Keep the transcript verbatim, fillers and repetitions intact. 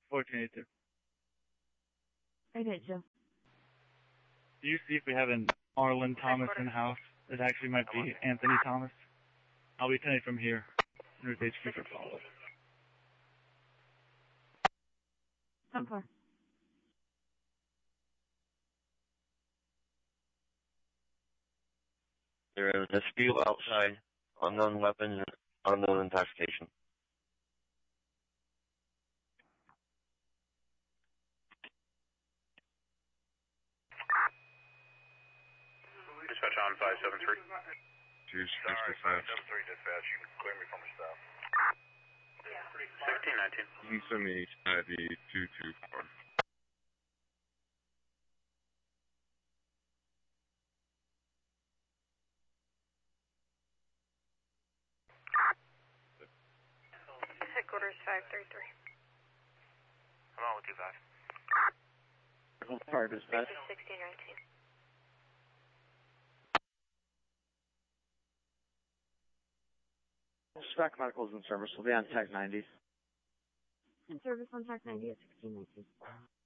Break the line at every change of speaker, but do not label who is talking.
fourteen eighty-two.
I did, Joe.
Do you see if we have an Arlen Thomas in house? It actually might be Anthony Thomas. I'll be attending from here. North H Q for follow-up.
How far?
There is a dispute outside. Unknown weapons and unknown intoxication.
Dispatch on five seven three.
two sixty-five.
Sorry, five seven three dispatch. You can clear me from the stop. sixteen nineteen.
You can send me I D two two four.
Headquarters five three three.
I'm on with you, five.
Fire dispatch.
sixteen nineteen.
Spec Medicals in service. We'll be on Tech ninety.
In service on Tech ninety at sixteen nineteen.